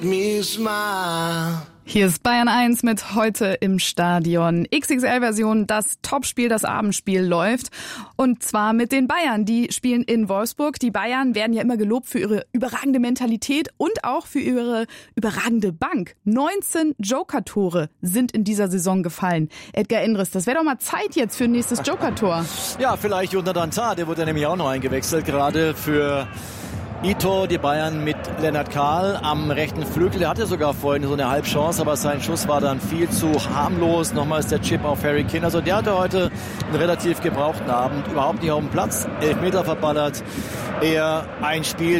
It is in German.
Me smile. Hier ist Bayern 1 mit heute im Stadion. XXL-Version, das Topspiel, das Abendspiel läuft. Und zwar mit den Bayern. Die spielen in Wolfsburg. Die Bayern werden ja immer gelobt für ihre überragende Mentalität und auch für ihre überragende Bank. 19 Joker-Tore sind in dieser Saison gefallen. Edgar Endres, das wäre doch mal Zeit jetzt für ein nächstes Joker-Tor. Ja, vielleicht Jonathan Tah, der wurde nämlich auch noch eingewechselt, gerade für Ito, die Bayern mit Lennart Kahl am rechten Flügel. Der hatte sogar vorhin so eine Halbchance, aber sein Schuss war dann viel zu harmlos. Nochmals der Chip auf Harry Kane. Also der hatte heute einen relativ gebrauchten Abend. Überhaupt nicht auf dem Platz. 11 Meter verballert. Eher ein Spiel,